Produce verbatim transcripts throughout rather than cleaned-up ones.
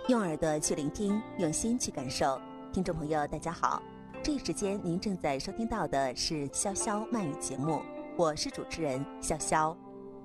用耳朵去聆听，用心去感受。听众朋友大家好，这一时间您正在收听到的是潇潇慢语节目，我是主持人潇潇。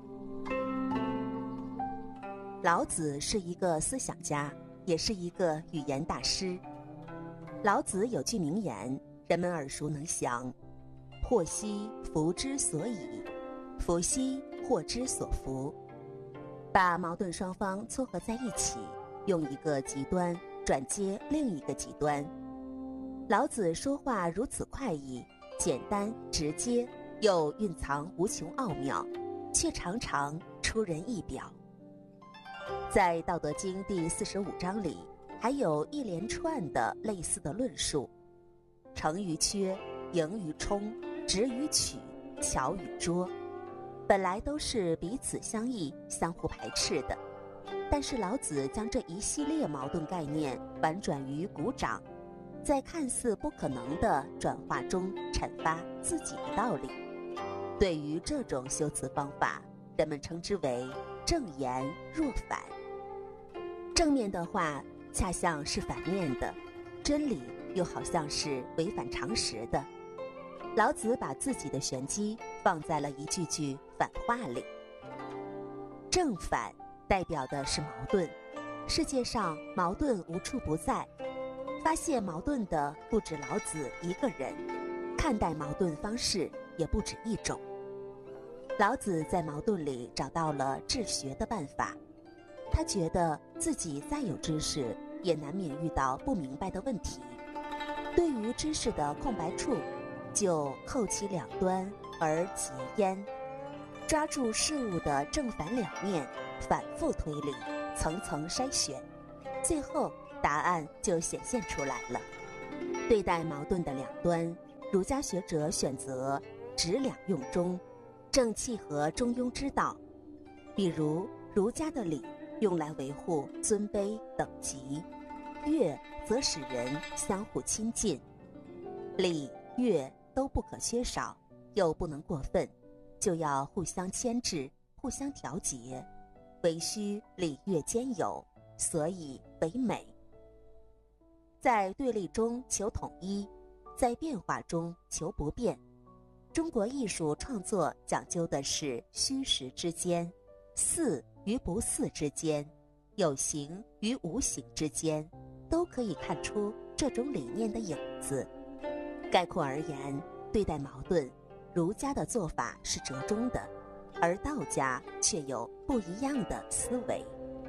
老子是一个思想家，也是一个语言大师。老子有句名言，人们耳熟能详：祸兮福之所倚，福兮祸之所伏。把矛盾双方撮合在一起，用一个极端转接另一个极端。老子说话如此快意，简单直接，又蕴藏无穷奥妙，却常常出人意表。在《道德经》第四十五章里，还有一连串的类似的论述：成于缺，盈于冲，直于曲，巧于拙，本来都是彼此相异、相互排斥的。但是老子将这一系列矛盾概念婉转于股掌，在看似不可能的转化中阐发自己的道理。对于这种修辞方法，人们称之为正言若反。正面的话恰像是反面的，真理又好像是违反常识的。老子把自己的玄机放在了一句句反话里。正反代表的是矛盾，世界上矛盾无处不在，发现矛盾的不止老子一个人，看待矛盾方式也不止一种。老子在矛盾里找到了治学的办法，他觉得自己再有知识，也难免遇到不明白的问题。对于知识的空白处，就扣其两端而结焉，抓住事物的正反两面，反复推理，层层筛选，最后答案就显现出来了。对待矛盾的两端，儒家学者选择直两用中，正契合中庸之道。比如儒家的礼用来维护尊卑等级，乐则使人相互亲近。礼乐都不可缺少，又不能过分，就要互相牵制，互相调节，唯需礼乐兼有，所以为美。在对立中求统一，在变化中求不变。中国艺术创作讲究的是虚实之间，似与不似之间，有形与无形之间，都可以看出这种理念的影子。概括而言，对待矛盾，儒家的做法是折中的，而道家却有不一样的思维。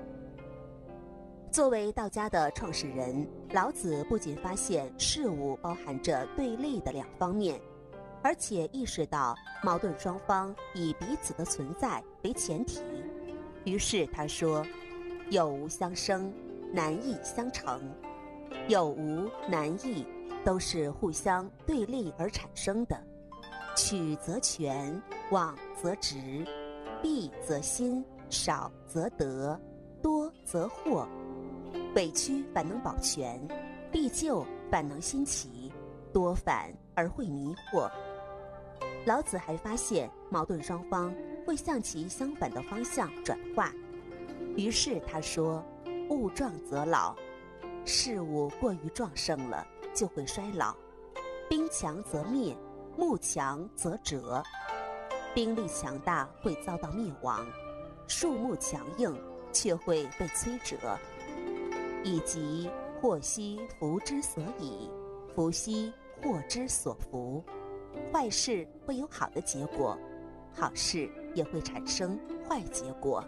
作为道家的创始人，老子不仅发现事物包含着对立的两方面，而且意识到矛盾双方以彼此的存在为前提。于是他说：有无相生，难易相成。有无难易都是互相对立而产生的，曲则全，枉则直，弊则新，少则得，多则惑。委屈反能保全，必就反能新奇，多反而会迷惑。老子还发现矛盾双方会向其相反的方向转化，于是他说：物壮则老，事物过于壮盛了就会衰老。兵强则灭，木强则折。兵力强大会遭到灭亡，树木强硬却会被摧折。以及祸兮福之所倚，福兮祸之所伏。坏事会有好的结果，好事也会产生坏结果。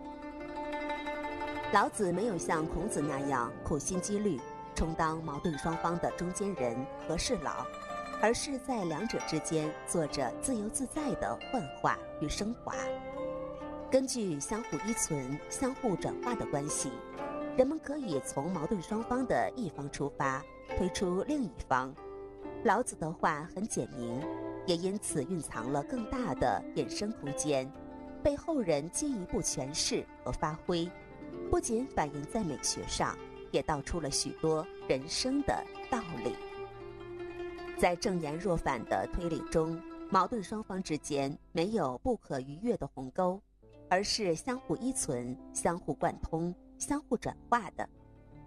老子没有像孔子那样苦心积虑，充当矛盾双方的中间人和事佬，而是在两者之间做着自由自在的幻化与升华。根据相互依存、相互转化的关系，人们可以从矛盾双方的一方出发，推出另一方。老子的话很简明，也因此蕴藏了更大的衍生空间，被后人进一步诠释和发挥，不仅反映在美学上，也道出了许多人生的道理。在正言若反的推理中，矛盾双方之间没有不可逾越的鸿沟，而是相互依存、相互贯通、相互转化的。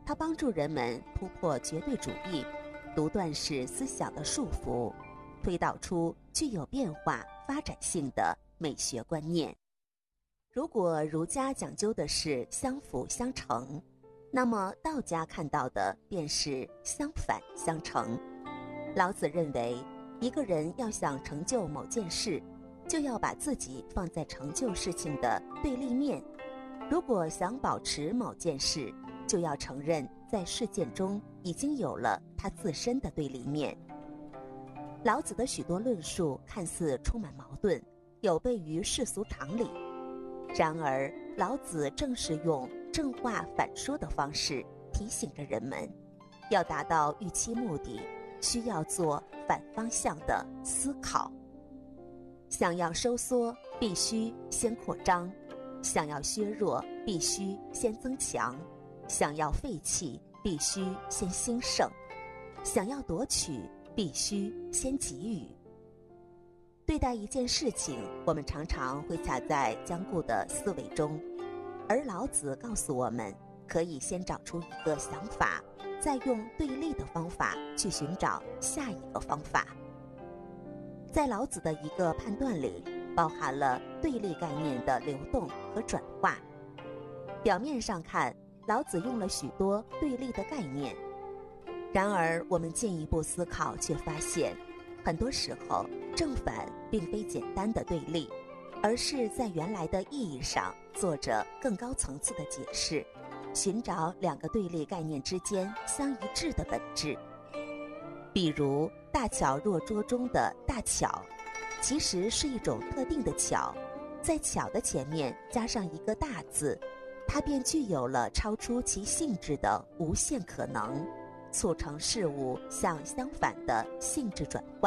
它帮助人们突破绝对主义，独断式思想的束缚，推导出具有变化发展性的美学观念。如果儒家讲究的是相辅相成，那么道家看到的便是相反相成。老子认为，一个人要想成就某件事，就要把自己放在成就事情的对立面。如果想保持某件事，就要承认在事件中已经有了它自身的对立面。老子的许多论述看似充满矛盾，有悖于世俗常理。然而，老子正是用正话反说的方式提醒着人们，要达到预期目的，需要做反方向的思考。想要收缩，必须先扩张；想要削弱，必须先增强；想要废弃，必须先兴盛；想要夺取，必须先给予。对待一件事情，我们常常会卡在僵固的思维中，而老子告诉我们，可以先找出一个想法，再用对立的方法去寻找下一个方法。在老子的一个判断里，包含了对立概念的流动和转化。表面上看，老子用了许多对立的概念，然而我们进一步思考却发现，很多时候正反并非简单的对立，而是在原来的意义上做着更高层次的解释，寻找两个对立概念之间相一致的本质。比如大巧若拙中的大巧，其实是一种特定的巧，在巧的前面加上一个大字，它便具有了超出其性质的无限可能，促成事物向相反的性质转换。